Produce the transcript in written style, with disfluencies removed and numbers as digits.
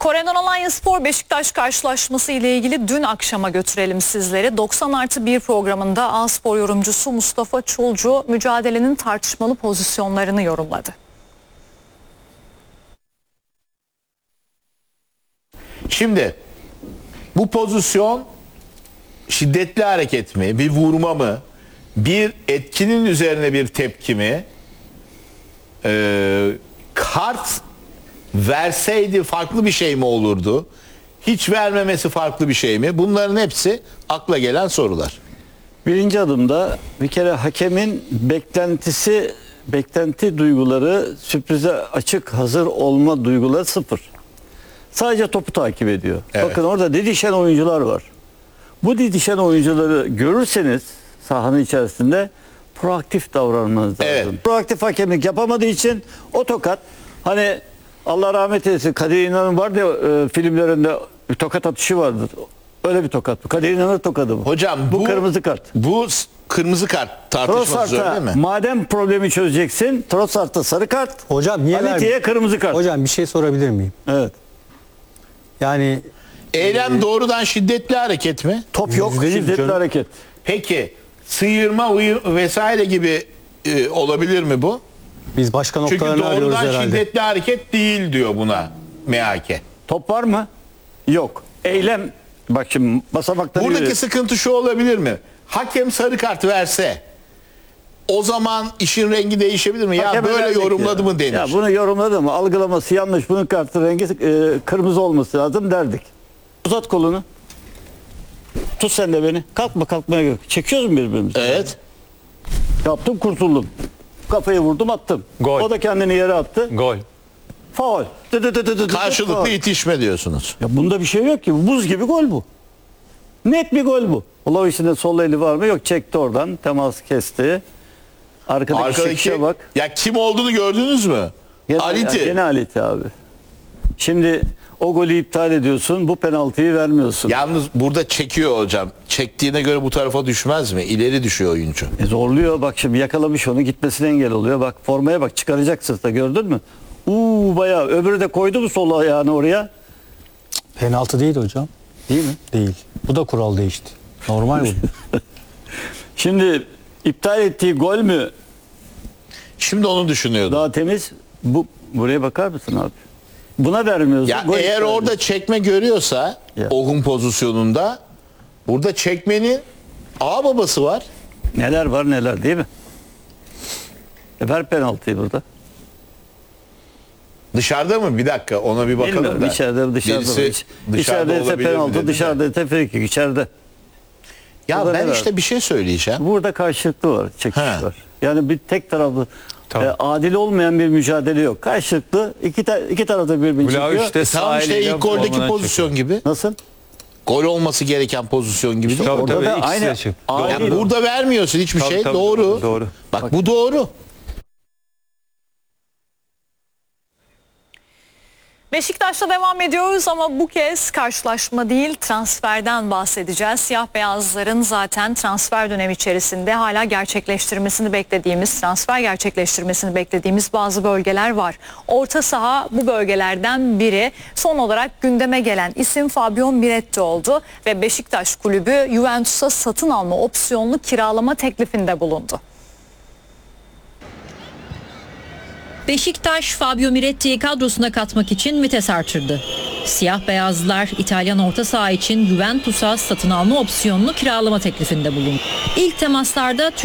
Kore'den Alanyaspor Beşiktaş karşılaşması ile ilgili dün akşama götürelim sizleri. 90+1 programında A-Spor yorumcusu Mustafa Çulcu mücadelenin tartışmalı pozisyonlarını yorumladı. Şimdi bu pozisyon şiddetli hareket mi, bir vurma mı, bir etkinin üzerine bir tepki mi, kart verseydi farklı bir şey mi olurdu, hiç vermemesi farklı bir şey mi? Bunların hepsi akla gelen sorular. Birinci adımda bir kere hakemin beklenti duyguları, sürprize açık, hazır olma duyguları sıfır. Sadece topu takip ediyor. Evet. Bakın orada didişen oyuncular var. Bu didişen oyuncuları görürseniz sahanın içerisinde proaktif davranmanız lazım. Evet. Proaktif hakemlik yapamadığı için o tokat, hani Allah rahmet eylesin Kadir İnanır'ın vardı ya filmlerinde bir tokat atışı vardır. Öyle bir tokat bu. Kadir İnanır tokadı bu. Hocam bu kırmızı kart. Bu kırmızı kart tartışması değil mi? Madem problemi çözeceksin, Trossard'a sarı kart. Hocam niye Aliti'ye kırmızı kart. Hocam bir şey sorabilir miyim? Evet. Yani Eylem doğrudan şiddetli hareket mi? Top yok, %100 şiddetli canım. hareket. Peki sıyırma vesaire gibi olabilir mi bu? biz başka Çünkü noktalarını arıyoruz doğrudan herhalde. şiddetli hareket değil diyor buna MHK. Top var mı? Yok. Eylem, bak şimdi basamakları Buradaki yürüyor. sıkıntı şu olabilir mi? Hakem sarı kart verse o zaman işin rengi değişebilir mi? Ya Hakeme böyle verdik yorumladı ya. mı denir. Ya bunu yorumladı mı? Algılaması yanlış. Bunun kartı rengi kırmızı olması lazım derdik. Uzat kolunu. Tut sen de beni. Kalkmaya gerek. Çekiyoruz mu birbirimizi? Evet. Yaptım, kurtuldum. Kafayı vurdum, attım. Gol. O da kendini yere attı. Gol. Faul. Karşılıklı Faul. itişme diyorsunuz. Ya bunda bir şey yok ki. Buz gibi gol bu. Net bir gol bu. Olavis'in de sol eli var mı? Yok, çekti oradan. Temas kesti. Arkadaki çekişe bak. Ya kim olduğunu gördünüz mü? Aliti. Gene Aliti abi. Şimdi o golü iptal ediyorsun. Bu penaltıyı vermiyorsun. Yalnız burada çekiyor hocam. Çektiğine göre bu tarafa düşmez mi? İleri düşüyor oyuncu. Zorluyor, bak şimdi yakalamış onu, gitmesine engel oluyor. Bak formaya bak, çıkaracak sırtla, gördün mü? Bayağı, öbürü de koydu mu sol ayağını oraya? Penaltı değil hocam. Değil mi? Değil. Bu da kural değişti. Normal bu. Şimdi iptal ettiği gol mü Şimdi onu düşünüyordum. daha temiz? Buraya bakar mısın abi? Buna vermiyoruz. Ya Gol eğer iptal orada çekme görüyorsa Ya. Ogun pozisyonunda burada çekmenin ağababası var. neler var neler, değil mi? Ver penaltıyı burada. Dışarıda mı? Bir dakika ona bir bakalım Bilmiyorum, da. içeride Birisi dışarıda ise olabilir mi penaltı, dediler. dışarıda ise free kick, içeride. Ya Burada ben ne işte var? bir şey söyleyeceğim. Burada karşılıklı var, çekiş He. var. Yani bir tek taraflı, Tabii. adil olmayan bir mücadele yok. Karşılıklı iki tarafta birbirini çekiyor. Tam işte ilk goldeki pozisyon gibi. Nasıl? Gol olması gereken pozisyon gibi değil. Orada da aynı. Ya Adil. burada vermiyorsun hiçbir şey. Doğru. doğru. Bak bu doğru. Beşiktaş'ta devam ediyoruz ama bu kez karşılaşma değil, transferden bahsedeceğiz. Siyah beyazların zaten transfer dönemi içerisinde hala transfer gerçekleştirmesini beklediğimiz bazı bölgeler var. Orta saha bu bölgelerden biri. Son olarak gündeme gelen isim Fabio Miretti oldu ve Beşiktaş kulübü Juventus'a satın alma opsiyonlu kiralama teklifinde bulundu. Beşiktaş, Fabio Miretti'yi kadrosuna katmak için vites artırdı. Siyah beyazlılar İtalyan orta saha için Juventus'a satın alma opsiyonlu kiralama teklifinde bulundu. İlk temaslarda